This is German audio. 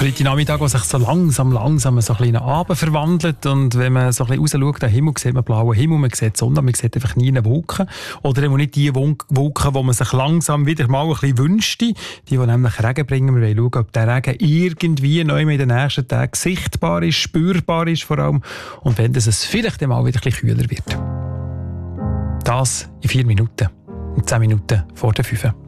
Freitagnachmittag, der sich so langsam so ein bisschen in Abend verwandelt. Und wenn man so ein bisschen rausschaut, den Himmel, sieht man blauen Himmel, man sieht die Sonne, man sieht einfach nie eine Wolke. Oder eben nicht die Wolken, die man sich langsam wieder mal ein bisschen wünschte. Die nämlich Regen bringen. Wir wollen schauen, ob der Regen irgendwie neu in den nächsten Tagen sichtbar ist, spürbar ist vor allem. Und wenn es vielleicht mal wieder ein bisschen kühler wird. Das in 4 Minuten. Und 10 Minuten vor der 5.